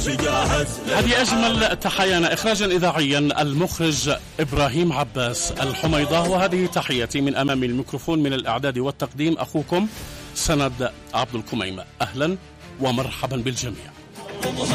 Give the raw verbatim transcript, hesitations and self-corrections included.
هذه أجمل تحيانا إخراجا إذاعيا المخرج إبراهيم عباس الحميضة، وهذه تحياتي من أمام الميكروفون من الإعداد والتقديم أخوكم سند عبد الكميمة. أهلا ومرحبا بالجميع.